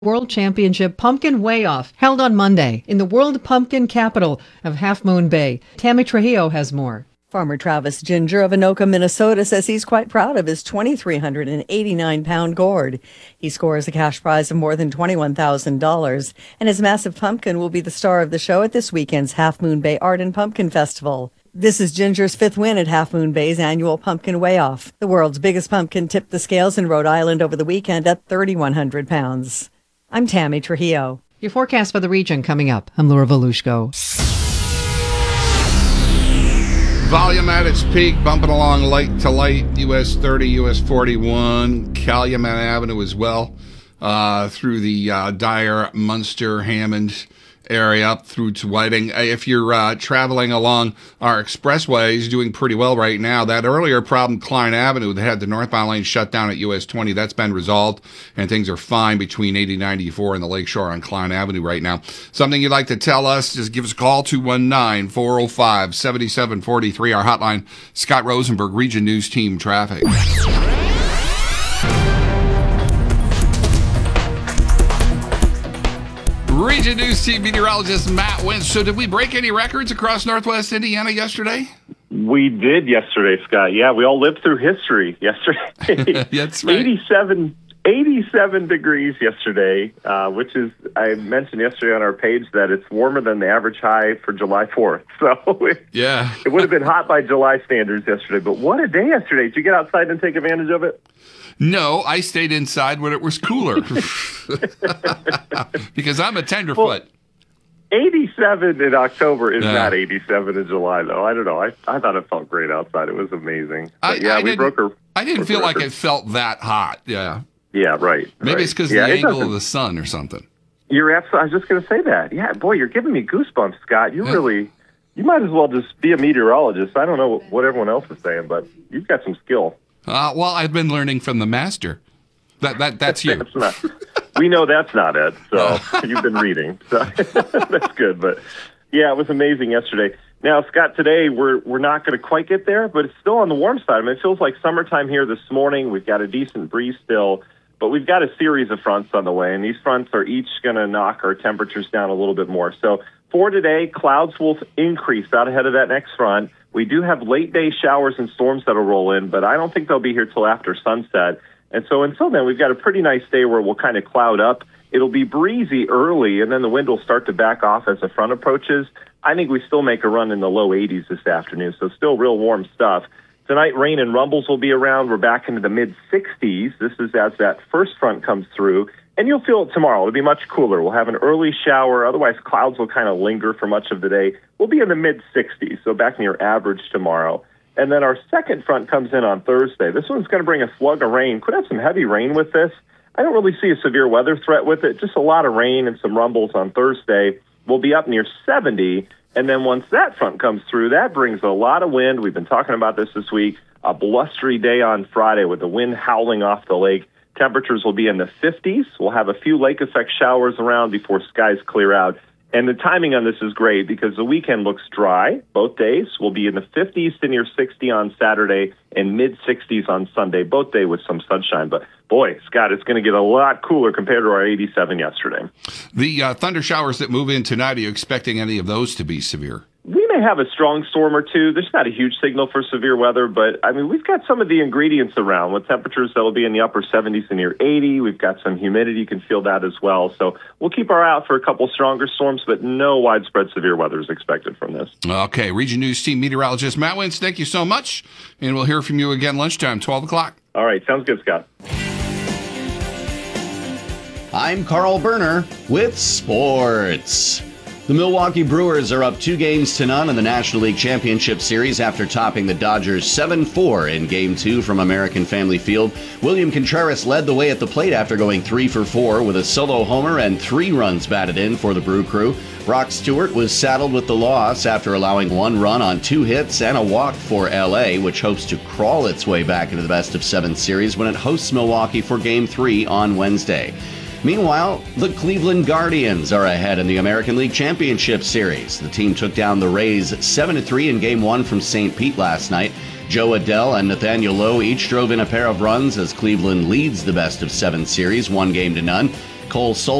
World Championship Pumpkin Weigh-Off, held on Monday in the World Pumpkin capital of Half Moon Bay. Tammy Trujillo has more. Farmer Travis Ginger of Anoka, Minnesota says he's quite proud of his 2,389-pound gourd. He scores a cash prize of more than $21,000, and his massive pumpkin will be the star of the show at this weekend's Half Moon Bay Art and Pumpkin Festival. This is Ginger's fifth win at Half Moon Bay's annual Pumpkin Weigh-Off. The world's biggest pumpkin tipped the scales in Rhode Island over the weekend at 3,100 pounds. I'm Tammy Trujillo. Your forecast for the region coming up. I'm Laura Volushko. Volume at its peak, bumping along light to light, US 30, US 41, Calumet Avenue as well, through the Dyer, Munster, Hammond area up through to Whiting. If you're traveling along our expressways, doing pretty well right now. That earlier problem, Klein Avenue, that had the northbound lane shut down at US 20, that's been resolved, and things are fine between 8094 and the Lakeshore on Klein Avenue right now. Something you'd like to tell us, just give us a call, 219-405-7743, our hotline. Scott Rosenberg, Region News Team Traffic. Region News Team meteorologist Matt Wintz. So did we break any records across Northwest Indiana yesterday? We did yesterday, Scott. Yeah, we all lived through history yesterday. That's right. 87 degrees yesterday, which is, I mentioned yesterday on our page that it's warmer than the average high for July 4th. So yeah, it would have been hot by July standards yesterday. But what a day yesterday. Did you get outside and take advantage of it? No, I stayed inside when it was cooler because I'm a tenderfoot. 87 in October is not 87 in July, though. I don't know. I thought it felt great outside. It was amazing. I didn't feel like record. it felt that hot. Yeah. Yeah, right. Maybe it's because of the angle of the sun or something. You're absolutely. I was just going to say that. Yeah, boy, you're giving me goosebumps, Scott. You might as well just be a meteorologist. I don't know what everyone else is saying, but you've got some skill. Well, I've been learning from the master. That's you. We know that's not it. So you've been reading. So that's good. But yeah, it was amazing yesterday. Now, Scott, today we're not going to quite get there, but it's still on the warm side. I mean, it feels like summertime here this morning. We've got a decent breeze still, but we've got a series of fronts on the way, and these fronts are each going to knock our temperatures down a little bit more. So for today, clouds will increase out ahead of that next front. We do have late-day showers and storms that will roll in, but I don't think they'll be here till after sunset. And so until then, we've got a pretty nice day where we'll kind of cloud up. It'll be breezy early, and then the wind will start to back off as the front approaches. I think we still make a run in the low 80s this afternoon, so still real warm stuff. Tonight, rain and rumbles will be around. We're back into the mid-60s. This is as that first front comes through. And you'll feel it tomorrow. It'll be much cooler. We'll have an early shower. Otherwise, clouds will kind of linger for much of the day. We'll be in the mid-60s, so back near average tomorrow. And then our second front comes in on Thursday. This one's going to bring a slug of rain. Could have some heavy rain with this. I don't really see a severe weather threat with it. Just a lot of rain and some rumbles on Thursday. We'll be up near 70. And then once that front comes through, that brings a lot of wind. We've been talking about this week. A blustery day on Friday with the wind howling off the lake. Temperatures will be in the 50s. We'll have a few lake effect showers around before skies clear out. And the timing on this is great because the weekend looks dry. Both days will be in the 50s to near 60 on Saturday and mid-60s on Sunday, both days with some sunshine. But, boy, Scott, it's going to get a lot cooler compared to our 87 yesterday. The thunder showers that move in tonight, are you expecting any of those to be severe? We may have a strong storm or two. There's not a huge signal for severe weather, but, I mean, we've got some of the ingredients around with temperatures that will be in the upper 70s to near 80. We've got some humidity. You can feel that as well. So we'll keep our eye out for a couple stronger storms, but no widespread severe weather is expected from this. Okay. Region News Team meteorologist Matt Wintz, thank you so much. And we'll hear from you again lunchtime, 12 o'clock. All right. Sounds good, Scott. I'm Carl Berner with sports. The Milwaukee Brewers are up 2-0 in the National League Championship Series after topping the Dodgers 7-4 in Game 2 from American Family Field. William Contreras led the way at the plate after going 3 for 4 with a solo homer and 3 runs batted in for the Brew Crew. Brock Stewart was saddled with the loss after allowing 1 run on 2 hits and a walk for LA, which hopes to crawl its way back into the best-of-7 series when it hosts Milwaukee for Game 3 on Wednesday. Meanwhile, the Cleveland Guardians are ahead in the American League Championship Series. The team took down the Rays 7-3 in Game 1 from St. Pete last night. Joe Adell and Nathaniel Lowe each drove in a pair of runs as Cleveland leads the best-of-7 series 1-0. Cole Sol